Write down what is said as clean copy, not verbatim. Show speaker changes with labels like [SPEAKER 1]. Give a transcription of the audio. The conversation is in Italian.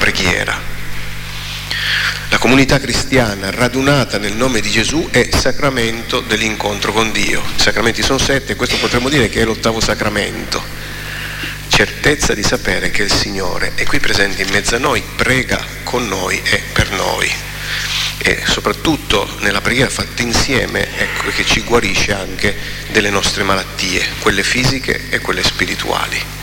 [SPEAKER 1] preghiera. La comunità cristiana radunata nel nome di Gesù è sacramento dell'incontro con Dio. I sacramenti sono 7 e questo potremmo dire che è l'8° sacramento. Certezza di sapere che il Signore è qui presente in mezzo a noi, prega con noi e per noi. E soprattutto nella preghiera fatta insieme, ecco che ci guarisce anche delle nostre malattie, quelle fisiche e quelle spirituali.